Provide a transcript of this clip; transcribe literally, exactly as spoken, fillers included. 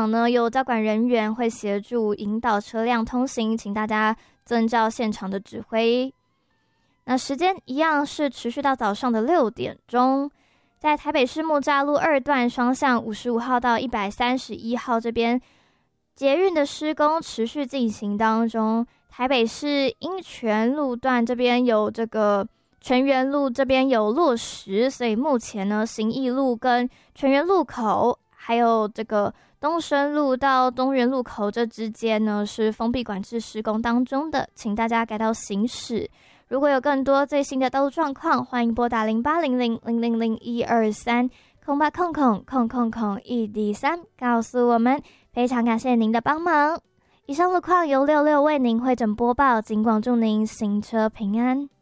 场呢有交管人员会协助引导车辆通行，请大家遵照现场的指挥。那时间一样是持续到早上的六点钟，在台北市木栅路二段双向五十五号到一百三十一号这边，捷运的施工持续进行当中。台北市英权路段这边有这个全园路这边有落实，所以目前呢，行义路跟全园路口，还有这个东升路到东园路口这之间呢是封闭管制施工当中的，请大家改道行驶。如果有更多最新的道路状况，欢迎拨打零八零零零零零一二三空八空空空空空一 D 三告诉我们。非常感谢您的帮忙。以上路况由六六为您会诊播报，尽管祝您行车平安。